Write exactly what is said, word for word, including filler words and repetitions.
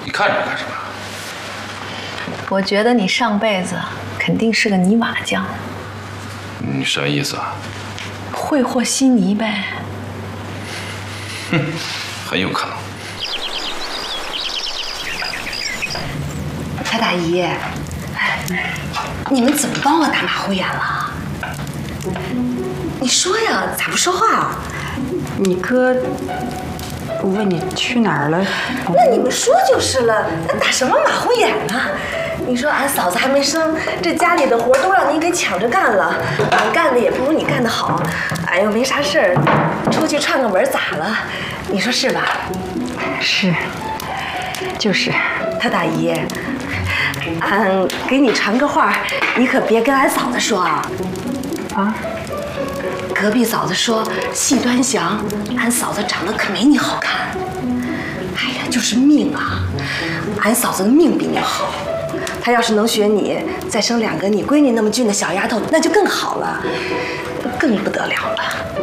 你看着干什么？ 我觉得你上辈子肯定是个泥瓦匠。 你啥意思啊？ 会和稀泥呗。 哼，很有可能。 太大姨，哎，你们怎么帮我打马虎眼了？你说呀，咋不说话啊？ 你哥问你去哪儿了？ 那你们说就是了，打什么马虎眼啊？你说俺嫂子还没生，这家里的活都让你给抢着干了，俺干的也不如你干的好，俺又没啥事儿，出去串个门咋了？你说是吧？ 是，就是。 他大姨，俺给你传个话，你可别跟俺嫂子说啊。 啊？ 隔壁嫂子说戏端详，俺嫂子长得可没你好看。哎呀，就是命啊！俺嫂子的命比你好。她要是能学你，再生两个你闺女那么俊的小丫头，那就更好了，更不得了了。